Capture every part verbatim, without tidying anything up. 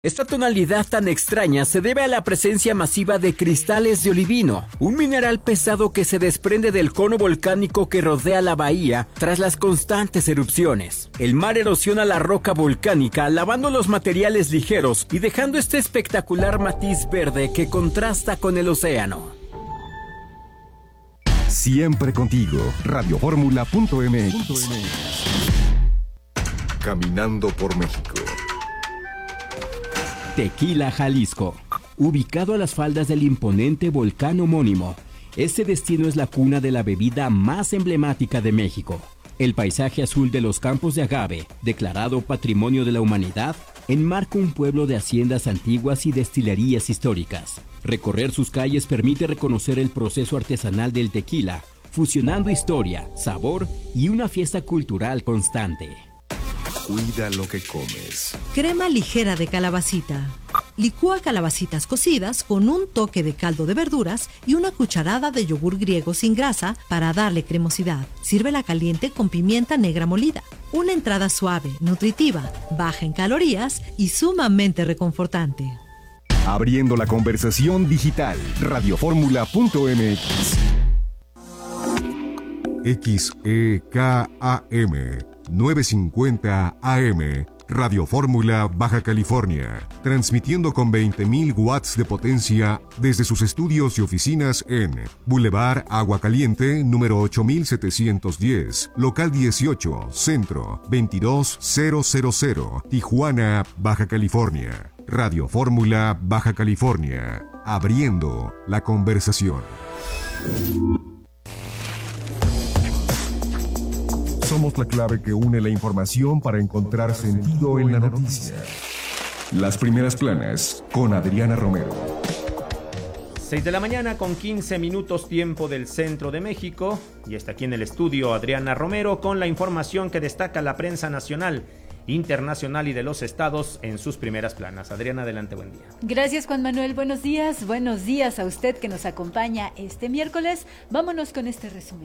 Esta tonalidad tan extraña se debe a la presencia masiva de cristales de olivino, un mineral pesado que se desprende del cono volcánico que rodea la bahía tras las constantes erupciones. El mar erosiona la roca volcánica, lavando los materiales ligeros y dejando este espectacular matiz verde que contrasta con el océano. Siempre contigo, radio fórmula punto m x. Caminando por México. Tequila, Jalisco. Ubicado a las faldas del imponente volcán homónimo, este destino es la cuna de la bebida más emblemática de México. El paisaje azul de los campos de agave, declarado Patrimonio de la Humanidad, enmarca un pueblo de haciendas antiguas y destilerías históricas. Recorrer sus calles permite reconocer el proceso artesanal del tequila, fusionando historia, sabor y una fiesta cultural constante. Cuida lo que comes. Crema ligera de calabacita. Licúa calabacitas cocidas con un toque de caldo de verduras y una cucharada de yogur griego sin grasa para darle cremosidad. Sírvela caliente con pimienta negra molida. Una entrada suave, nutritiva, baja en calorías y sumamente reconfortante. Abriendo la conversación digital. radio fórmula punto m x. X E K A M novecientos cincuenta A M, Radio Fórmula, Baja California, transmitiendo con veinte mil watts de potencia desde sus estudios y oficinas en Boulevard Agua Caliente, número ocho mil setecientos diez, local dieciocho, Centro, veintidós mil, Tijuana, Baja California. Radio Fórmula, Baja California, abriendo la conversación. Somos la clave que une la información para encontrar sentido en la noticia. Las primeras planas con Adriana Romero. seis de la mañana con quince minutos tiempo del centro de México. Y está aquí en el estudio Adriana Romero con la información que destaca la prensa nacional, internacional y de los estados en sus primeras planas. Adriana, adelante, buen día. Gracias, Juan Manuel, buenos días. Buenos días a usted que nos acompaña este miércoles. Vámonos con este resumen.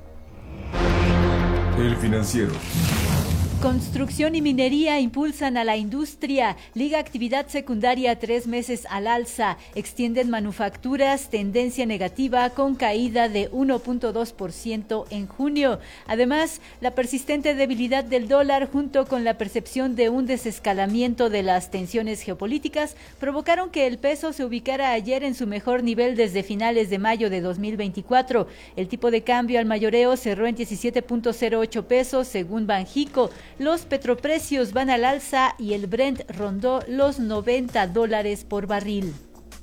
El Financiero. Construcción y minería impulsan a la industria. Liga actividad secundaria tres meses al alza. Extienden manufacturas, tendencia negativa con caída de uno punto dos por ciento en junio. Además, la persistente debilidad del dólar junto con la percepción de un desescalamiento de las tensiones geopolíticas provocaron que el peso se ubicara ayer en su mejor nivel desde finales de mayo de dos mil veinticuatro. El tipo de cambio al mayoreo cerró en diecisiete punto cero ocho pesos según Banjico. Los petroprecios van al alza y el Brent rondó los noventa dólares por barril.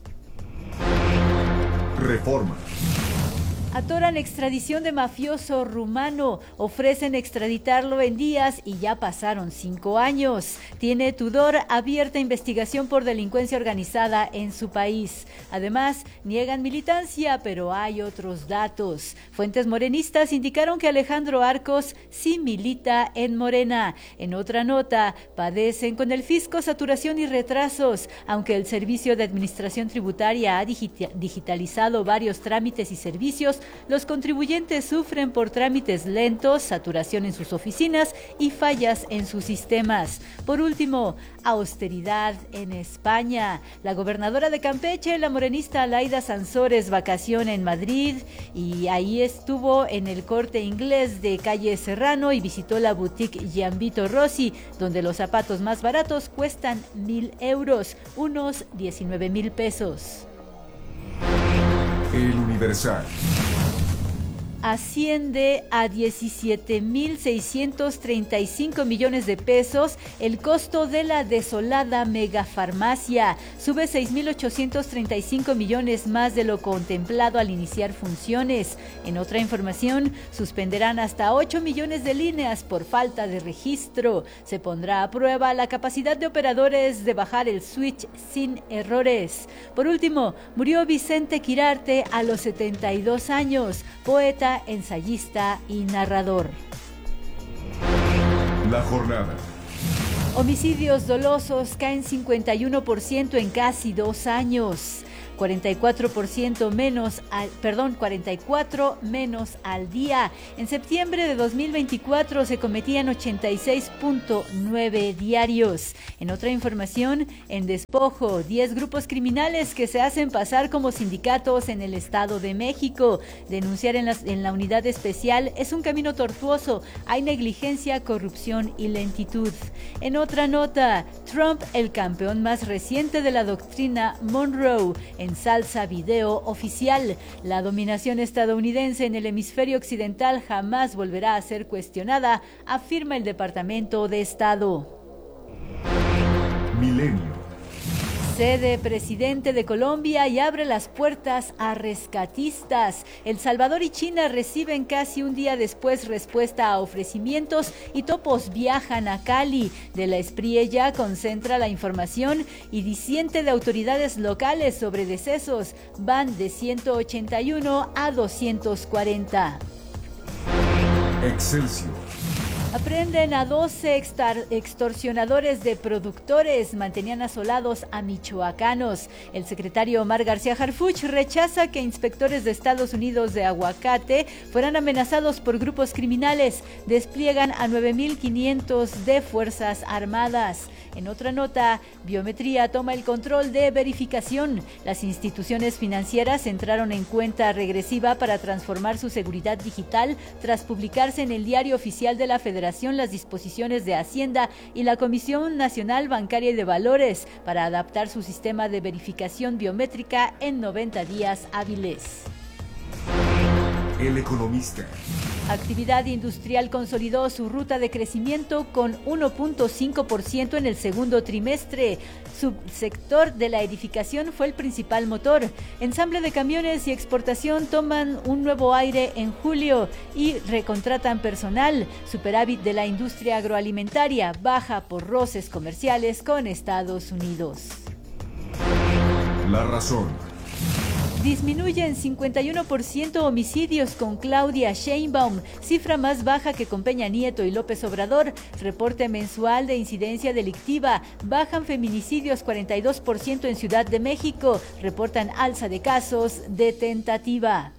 Reforma. Atoran extradición de mafioso rumano, ofrecen extraditarlo en días y ya pasaron cinco años. Tiene Tudor abierta investigación por delincuencia organizada en su país. Además, niegan militancia, pero hay otros datos. Fuentes morenistas indicaron que Alejandro Arcos sí milita en Morena. En otra nota, padecen con el fisco saturación y retrasos, aunque el Servicio de Administración Tributaria ha digita- digitalizado varios trámites y servicios. Los contribuyentes sufren por trámites lentos, saturación en sus oficinas y fallas en sus sistemas. Por último, austeridad en España. La gobernadora de Campeche, la morenista Laida Sansores, vacación en Madrid y ahí estuvo en el Corte Inglés de calle Serrano y visitó la boutique Gianvito Rossi, donde los zapatos más baratos cuestan mil euros, unos diecinueve mil pesos. El Universal. Asciende a diecisiete mil seiscientos treinta y cinco millones de pesos el costo de la desolada megafarmacia. Sube seis mil ochocientos treinta y cinco millones más de lo contemplado al iniciar funciones. En otra información, suspenderán hasta ocho millones de líneas por falta de registro. Se pondrá a prueba la capacidad de operadores de bajar el switch sin errores. Por último, murió Vicente Quirarte a los setenta y dos años, poeta, ensayista y narrador. La jornada. Homicidios dolosos caen cincuenta y uno por ciento en casi dos años. cuarenta y cuatro por ciento menos, al, perdón, cuarenta y cuatro menos al día. En septiembre de dos mil veinticuatro se cometían ochenta y seis punto nueve diarios. En otra información, en despojo, diez grupos criminales que se hacen pasar como sindicatos en el Estado de México. Denunciar en, las, en la unidad especial es un camino tortuoso. Hay negligencia, corrupción y lentitud. En otra nota, Trump, el campeón más reciente de la doctrina Monroe, ensalza video oficial. La dominación estadounidense en el hemisferio occidental jamás volverá a ser cuestionada, afirma el Departamento de Estado. Milenio. Cede presidente de Colombia y abre las puertas a rescatistas. El Salvador y China reciben casi un día después respuesta a ofrecimientos y topos viajan a Cali. De la Espriella concentra la información y disiente de autoridades locales sobre decesos. Van de ciento ochenta y uno a doscientos cuarenta. Excelsior. Aprenden a doce extorsionadores de productores, mantenían asolados a michoacanos. El secretario Omar García Harfuch rechaza que inspectores de Estados Unidos de aguacate fueran amenazados por grupos criminales. Despliegan a nueve mil quinientos de Fuerzas Armadas. En otra nota, Biometría toma el control de verificación. Las instituciones financieras entraron en cuenta regresiva para transformar su seguridad digital tras publicarse en el Diario Oficial de la Federación las disposiciones de Hacienda y la Comisión Nacional Bancaria y de Valores para adaptar su sistema de verificación biométrica en noventa días hábiles. El Economista. Actividad industrial consolidó su ruta de crecimiento con uno punto cinco por ciento en el segundo trimestre. Subsector de la edificación fue el principal motor. Ensamble de camiones y exportación toman un nuevo aire en julio y recontratan personal. Superávit de la industria agroalimentaria baja por roces comerciales con Estados Unidos. La razón. Disminuyen cincuenta y uno por ciento homicidios con Claudia Sheinbaum, cifra más baja que con Peña Nieto y López Obrador. Reporte mensual de incidencia delictiva. Bajan feminicidios cuarenta y dos por ciento en Ciudad de México. Reportan alza de casos de tentativa.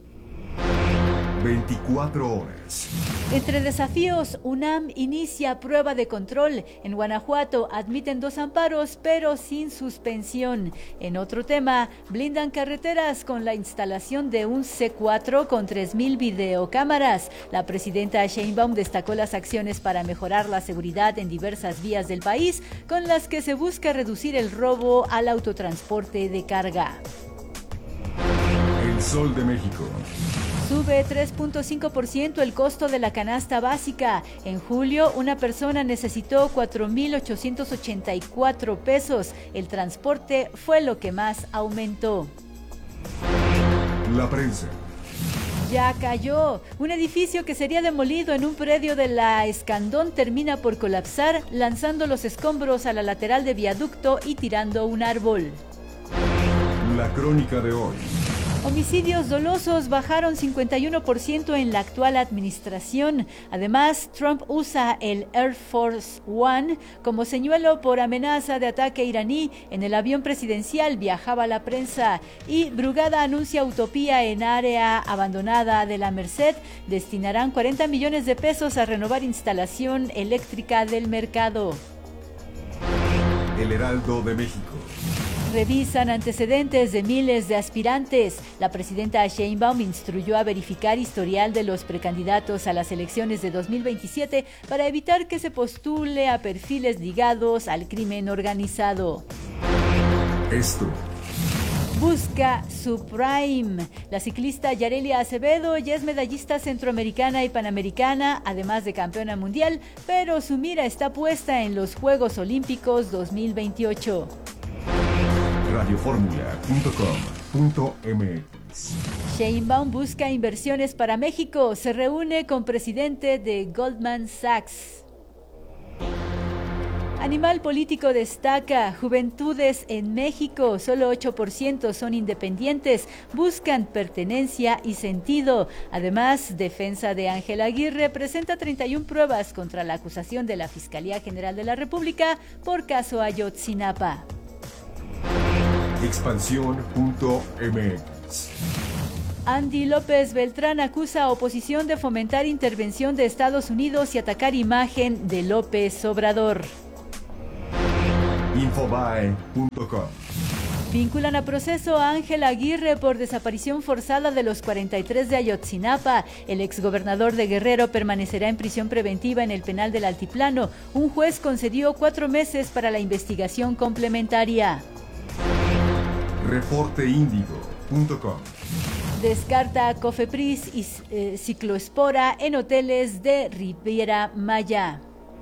veinticuatro horas. Entre desafíos, UNAM inicia prueba de control. En Guanajuato admiten dos amparos, pero sin suspensión. En otro tema, blindan carreteras con la instalación de un C cuatro con tres mil videocámaras. La presidenta Sheinbaum destacó las acciones para mejorar la seguridad en diversas vías del país, con las que se busca reducir el robo al autotransporte de carga. El Sol de México. Sube tres punto cinco por ciento el costo de la canasta básica. En julio, una persona necesitó cuatro mil ochocientos ochenta y cuatro pesos. El transporte fue lo que más aumentó. La prensa. Ya cayó. Un edificio que sería demolido en un predio de la Escandón termina por colapsar, lanzando los escombros a la lateral de viaducto y tirando un árbol. La crónica de hoy. Homicidios dolosos bajaron cincuenta y uno por ciento en la actual administración. Además, Trump usa el Air Force One como señuelo por amenaza de ataque iraní. En el avión presidencial viajaba la prensa. Y Brugada anuncia utopía en área abandonada de la Merced. Destinarán cuarenta millones de pesos a renovar instalación eléctrica del mercado. El Heraldo de México. Revisan antecedentes de miles de aspirantes. La presidenta Sheinbaum instruyó a verificar historial de los precandidatos a las elecciones de dos mil veintisiete para evitar que se postule a perfiles ligados al crimen organizado. Esto. Busca su prime. La ciclista Yarelia Acevedo ya es medallista centroamericana y panamericana, además de campeona mundial, pero su mira está puesta en los Juegos Olímpicos dos mil veintiocho. radioformula punto com punto m x. Sheinbaum busca inversiones para México. Se reúne con presidente de Goldman Sachs. Animal Político destaca, juventudes en México, solo ocho por ciento son independientes, buscan pertenencia y sentido. Además, defensa de Ángel Aguirre presenta treinta y una pruebas contra la acusación de la Fiscalía General de la República por caso Ayotzinapa. expansión punto m x. Andy López Beltrán acusa a oposición de fomentar intervención de Estados Unidos y atacar imagen de López Obrador. infobae punto com. Vinculan a proceso a Ángel Aguirre por desaparición forzada de los cuarenta y tres de Ayotzinapa. El exgobernador de Guerrero permanecerá en prisión preventiva en el penal del Altiplano. Un juez concedió cuatro meses para la investigación complementaria. reporte índigo punto com. Descarta Cofepris y eh, cicloespora en hoteles de Riviera Maya.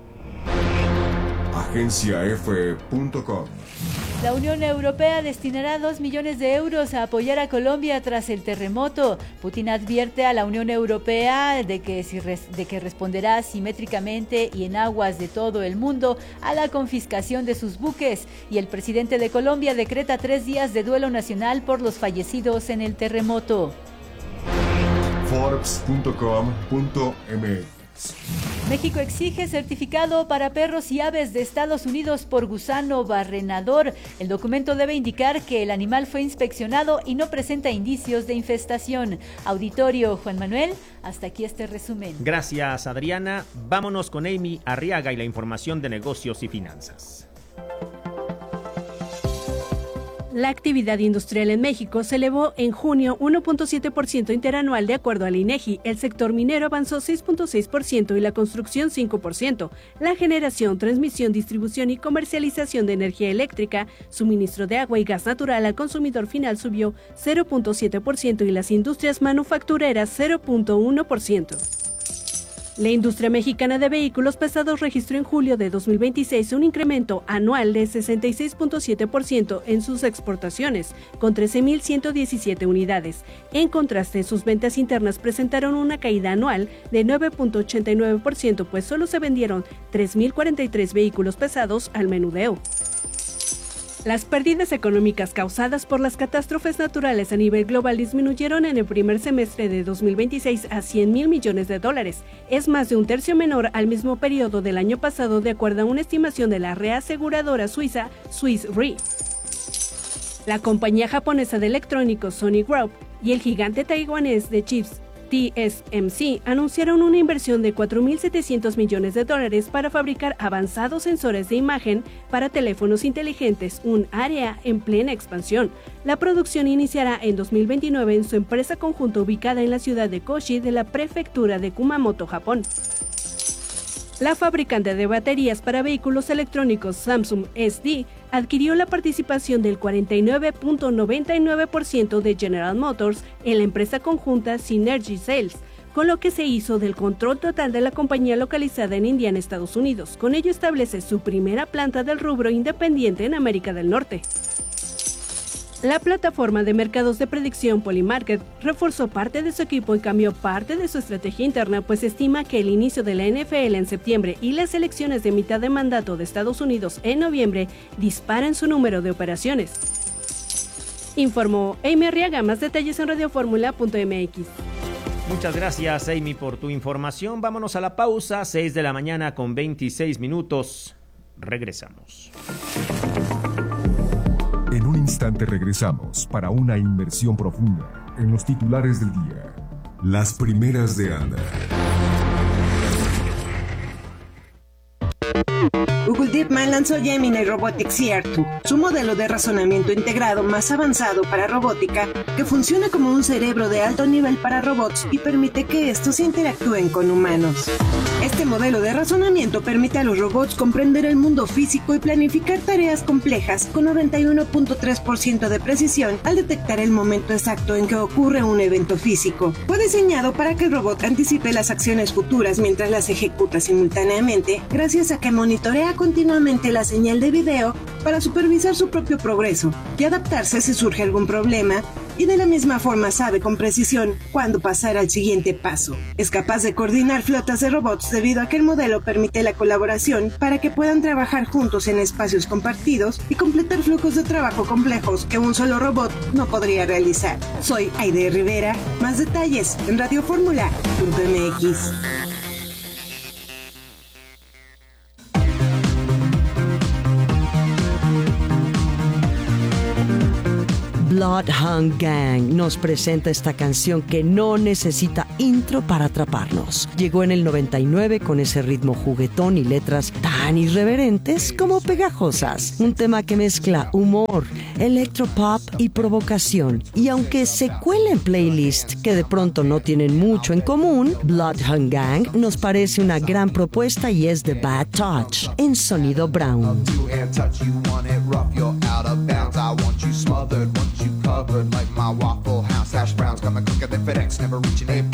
agencia efe punto com. La Unión Europea destinará dos millones de euros a apoyar a Colombia tras el terremoto. Putin advierte a la Unión Europea de que, si res, de que responderá simétricamente y en aguas de todo el mundo a la confiscación de sus buques. Y el presidente de Colombia decreta tres días de duelo nacional por los fallecidos en el terremoto. forbes punto com punto m x. México exige certificado para perros y aves de Estados Unidos por gusano barrenador. El documento debe indicar que el animal fue inspeccionado y no presenta indicios de infestación. Auditorio Juan Manuel, hasta aquí este resumen. Gracias, Adriana. Vámonos con Amy Arriaga y la información de negocios y finanzas. La actividad industrial en México se elevó en junio uno punto siete por ciento interanual de acuerdo al INEGI. El sector minero avanzó seis punto seis por ciento y la construcción cinco por ciento. La generación, transmisión, distribución y comercialización de energía eléctrica, suministro de agua y gas natural al consumidor final subió cero punto siete por ciento y las industrias manufactureras cero punto uno por ciento. La industria mexicana de vehículos pesados registró en julio de dos mil veintiséis un incremento anual de sesenta y seis punto siete por ciento en sus exportaciones, con trece mil ciento diecisiete unidades. En contraste, sus ventas internas presentaron una caída anual de nueve punto ochenta y nueve por ciento, pues solo se vendieron tres mil cuarenta y tres vehículos pesados al menudeo. Las pérdidas económicas causadas por las catástrofes naturales a nivel global disminuyeron en el primer semestre de dos mil veintiséis a cien mil millones de dólares. Es más de un tercio menor al mismo periodo del año pasado, de acuerdo a una estimación de la reaseguradora suiza Swiss Re. La compañía japonesa de electrónicos Sony Group y el gigante taiwanés de chips T S M C anunciaron una inversión de cuatro mil setecientos millones de dólares para fabricar avanzados sensores de imagen para teléfonos inteligentes, un área en plena expansión. La producción iniciará en dos mil veintinueve en su empresa conjunta ubicada en la ciudad de Koshi de la prefectura de Kumamoto, Japón. La fabricante de baterías para vehículos electrónicos Samsung S D adquirió la participación del cuarenta y nueve punto noventa y nueve por ciento de General Motors en la empresa conjunta Synergy Sales, con lo que se hizo del control total de la compañía localizada en Indiana, Estados Unidos. Con ello establece su primera planta del rubro independiente en América del Norte. La plataforma de mercados de predicción Polymarket reforzó parte de su equipo y cambió parte de su estrategia interna, pues estima que el inicio de la N F L en septiembre y las elecciones de mitad de mandato de Estados Unidos en noviembre disparan su número de operaciones. Informó Amy Arriaga. Más detalles en radioformula punto m x. Muchas gracias, Amy, por tu información. Vámonos a la pausa, seis de la mañana con veintiséis minutos. Regresamos. En un instante regresamos para una inmersión profunda en los titulares del día. Las primeras de Anda. Google DeepMind lanzó Gemini Robotics C R dos, su modelo de razonamiento integrado más avanzado para robótica, que funciona como un cerebro de alto nivel para robots y permite que estos interactúen con humanos. Este modelo de razonamiento permite a los robots comprender el mundo físico y planificar tareas complejas con noventa y uno punto tres por ciento de precisión al detectar el momento exacto en que ocurre un evento físico. Fue diseñado para que el robot anticipe las acciones futuras mientras las ejecuta simultáneamente, gracias a que monitorea continuamente la señal de video para supervisar su propio progreso y adaptarse si surge algún problema, y de la misma forma sabe con precisión cuándo pasar al siguiente paso. Es capaz de coordinar flotas de robots debido a que el modelo permite la colaboración para que puedan trabajar juntos en espacios compartidos y completar flujos de trabajo complejos que un solo robot no podría realizar. Soy Aide Rivera. Más detalles en radioformula punto m x. Bloodhound Gang nos presenta esta canción que no necesita intro para atraparnos. Llegó en el noventa y nueve con ese ritmo juguetón y letras tan irreverentes como pegajosas. Un tema que mezcla humor, electropop y provocación. Y aunque se cuela en playlists que de pronto no tienen mucho en común, Bloodhound Gang nos parece una gran propuesta y es The Bad Touch en sonido brown. Smothered once you covered like my Waffle House hash browns coming quicker than FedEx, never reaching a